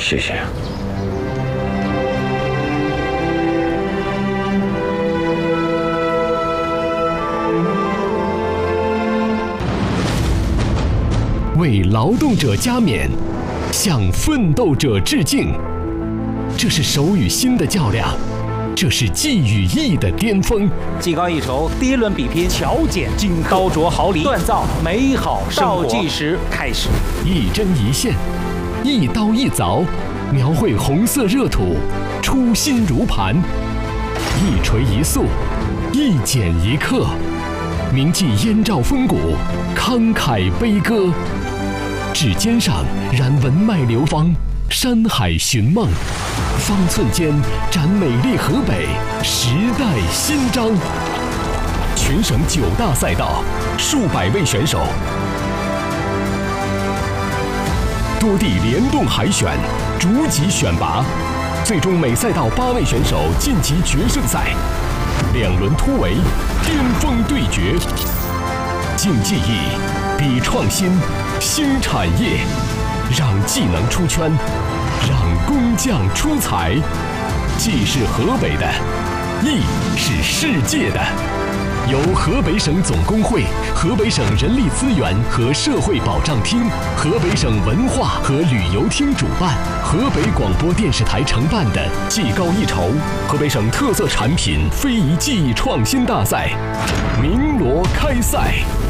谢谢。 为劳动者加冕，向奋斗者致敬。这是手与心的较量，这是技与艺的巅峰。 技高一筹，第一轮比拼，巧剪金刻，刀琢毫厘，锻造美好生活。倒计时开始， 一针一线，一刀一凿，描绘红色热土，初心如磐；一锤一塑，一剪一刻，铭记燕赵风骨，慷慨悲歌。指尖上燃文脉流芳，山海寻梦，方寸间展美丽河北，时代新章。全省9大赛道，数百位选手，多地联动海选，逐级选拔，最终每赛道8位选手晋级决胜赛，2轮突围，巅峰对决。竞技艺，比创新，新产业，让技能出圈，让工匠出彩。技是河北的，艺是世界的。由河北省总工会、河北省人力资源和社会保障厅、河北省文化和旅游厅主办，河北广播电视台承办的技高一筹河北省特色产品非遗技艺创新大赛鸣锣开赛。